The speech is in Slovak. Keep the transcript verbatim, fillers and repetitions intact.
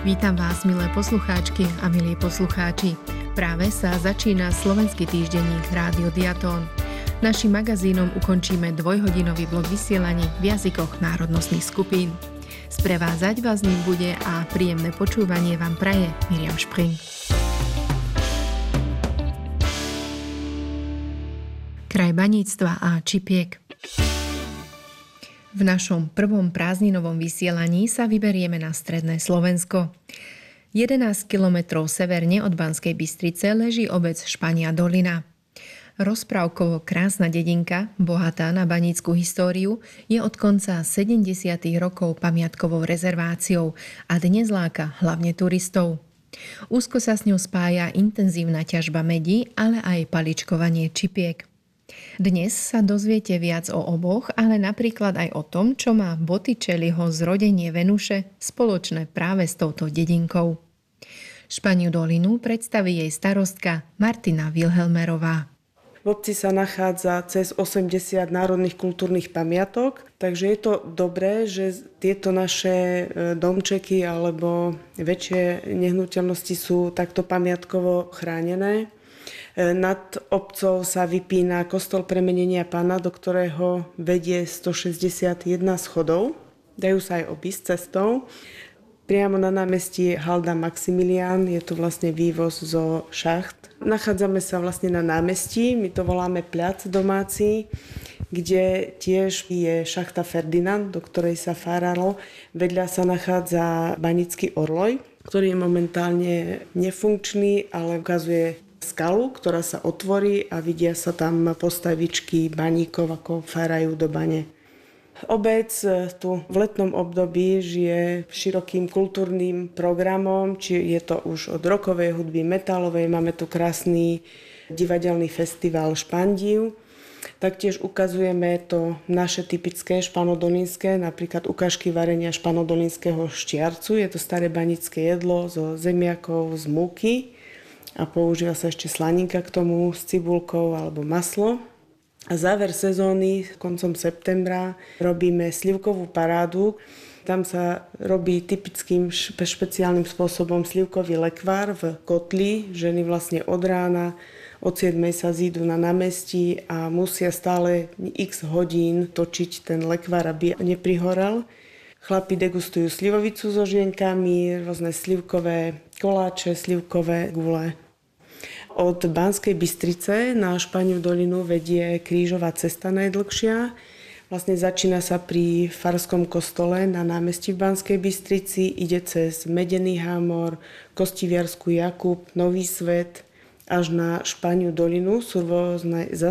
Vítam vás, milé poslucháčky a milí poslucháči. Práve sa začína slovenský týždenník Rádio Diatón. Naším magazínom ukončíme dvojhodinový blok vysielaní v jazykoch národnostných skupín. Sprevázať vás ním bude a príjemné počúvanie vám praje Miriam Špring. Kraj baníctva a čipiek. V našom prvom prázdninovom vysielaní sa vyberieme na stredné Slovensko. jedenásť kilometrov severne od Banskej Bystrice leží obec Špania Dolina. Rozprávkovo krásna dedinka, bohatá na banícku históriu, je od konca sedemdesiatych rokov pamiatkovou rezerváciou a dnes láka hlavne turistov. Úzko sa s ňou spája intenzívna ťažba medí, ale aj paličkovanie čipiek. Dnes sa dozviete viac o oboch, ale napríklad aj o tom, čo má Botticelliho Zrodenie Venuše spoločné práve s touto dedinkou. Španiu Dolinu predstaví jej starostka Martina Vilhelmerová. V obci sa nachádza cez osemdesiat národných kultúrnych pamiatok, takže je to dobré, že tieto naše domčeky alebo väčšie nehnuteľnosti sú takto pamiatkovo chránené. Nad obcov sa vypína kostol Premenenia Pána, do ktorého vedie stošesťdesiatjeden schodov. Dajú sa aj obísť cestou. Priamo na námestí Halda Maximilián, je to vlastne vývoz zo šacht. Nachádzame sa vlastne na námestí, my to voláme Pľac domáci, kde tiež je šachta Ferdinand, do ktorej sa fáralo. Vedľa sa nachádza Banícky orloj, ktorý je momentálne nefunkčný, ale ukazuje skalu, ktorá sa otvorí a vidia sa tam postavičky baníkov, ako fárajú do bane. Obec tu v letnom období žije širokým kultúrnym programom, či je to už od rockovej hudby, metalovej, máme tu krásny divadelný festival Špandív. Taktiež ukazujeme to naše typické španodolínske, napríklad ukážky varenia španodolínskeho štiarcu. Je to staré banícke jedlo zo zemiakov, z múky a používa sa ešte slaninka k tomu s cibulkou alebo maslo. A záver sezóny, koncom septembra, robíme slivkovú parádu. Tam sa robí typickým špeciálnym spôsobom slivkový lekvár v kotli. Ženy vlastne od rána, od siedmej sa zídu na námestí a musia stále x hodín točiť ten lekvár, aby neprihorel. Chlapi degustujú slivovicu so žienkami, rôzne slivkové koláče, slivkové gule. Od Banskej Bystrice na Španiu Dolinu vedie krížová cesta najdlhšia. Vlastne začína sa pri farskom kostole na námestí v Banskej Bystrici, ide cez Medený Hámor, Kostiviarsku Jakub, Nový Svet až na Španiu Dolinu. Sú rôzne